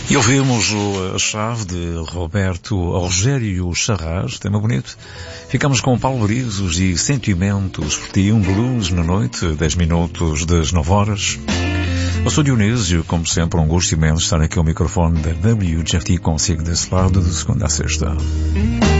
E ouvimos a chave de Rogério Charras, tema bonito. Ficamos com Paulo Brizos e Sentimentos por ti, um blues na noite, 10 minutos das 9 horas. Eu sou Dionísio, como sempre, um gosto imenso estar aqui ao microfone da WGRT consigo desse lado, de segunda a sexta.